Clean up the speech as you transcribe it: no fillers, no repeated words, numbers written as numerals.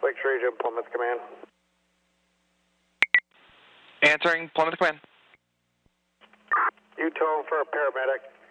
Lake Region, Plymouth Command. Answering Plymouth Command. U-tone for a paramedic.